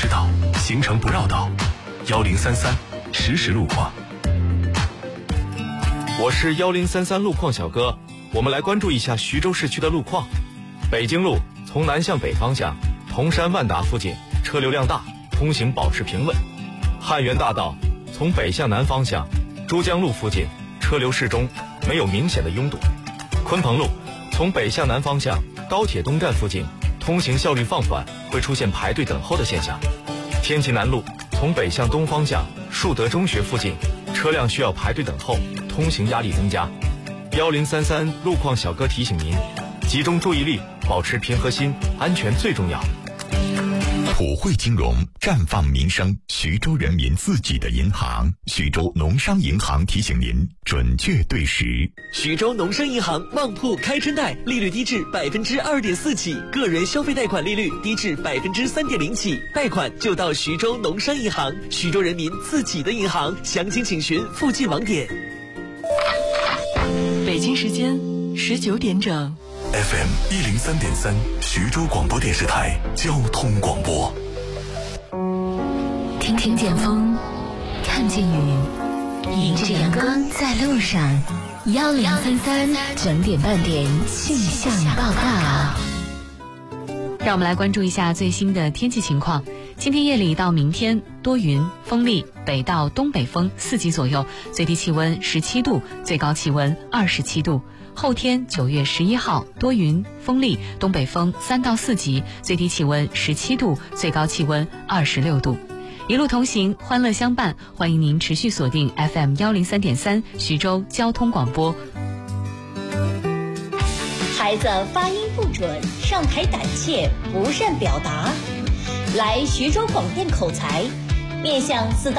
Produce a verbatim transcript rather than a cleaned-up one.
道，行程不绕道。幺零三三实时路况。 我是幺零三三路况小哥，我们来关注一下徐州市区的路况。北京路从南向北方向，铜山万达附近车流量大，通行保持平稳。汉源大道从北向南方向，珠江路附近车流适中，没有明显的拥堵。鲲鹏路从北向南方向，高铁东站附近通行效率放缓，会出现排队等候的现象。天齐南路从北向东方向，树德中学附近车辆需要排队等候，通行压力增加。幺零三三路况小哥提醒您，集中注意力，保持平和心，安全最重要。 普惠金融，绽放民生，徐州人民自己的银行。徐州农商银行提醒您，准确对时。 徐州农商银行旺铺开春贷，利率低至百分之二点四起，个人消费贷款利率低至百分之三点零起，贷款就到徐州农商银行，徐州人民自己的银行。详情请询附近网点。 北京时间十九点整。 F M 一零三点三，徐州广播电视台交通广播。 听听见风，看见雨，迎着阳光在路上。幺零三三整点半点气象报告。 让我们来关注一下最新的天气情况。今天夜里到明天多云，风力北到东北风四级左右，最低气温十七度，最高气温二十七度。后天九月十一号多云，风力东北风三到四级，最低气温十七度，最高气温二十六度。一路同行，欢乐相伴，欢迎您持续锁定 F M 幺零三点三徐州交通广播。 孩子发音不准，上台胆怯，不善表达，来徐州广电口才，面向四大